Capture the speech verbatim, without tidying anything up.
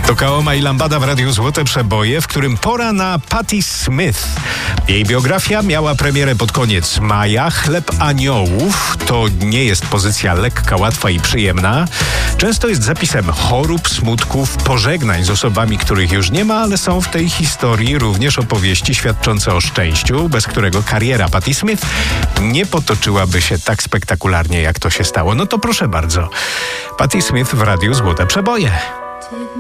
To Kaoma i Lambada w Radiu Złote Przeboje, w którym pora na Patti Smith. Jej biografia miała premierę pod koniec maja. Chleb aniołów to nie jest pozycja lekka, łatwa i przyjemna. Często jest zapisem chorób, smutków, pożegnań z osobami, których już nie ma, ale są w tej historii również opowieści świadczące o szczęściu, bez którego kariera Patti Smith nie potoczyłaby się tak spektakularnie, jak to się stało. No to proszę bardzo. Patti Smith w Radiu Złote Przeboje.